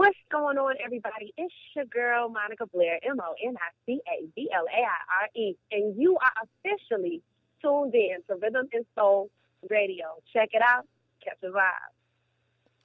What's going on, everybody? It's your girl, Monica Blair, MonicABlaire, and you are officially tuned in to Rhythm and Soul Radio. Check it out. Catch a vibe.